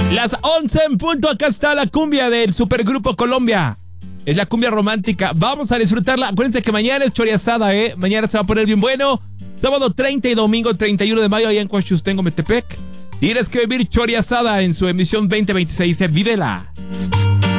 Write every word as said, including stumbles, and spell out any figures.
Las once en punto, acá está la cumbia del Supergrupo Colombia. Es la cumbia romántica, vamos a disfrutarla. Acuérdense que mañana es choriasada, ¿eh? Mañana se va a poner bien bueno. Sábado treinta y domingo treinta y uno de mayo allá en Coachustengo, Metepec. Tienes que vivir choriasada en su emisión veinte veintiséis, ¿eh? Vívela.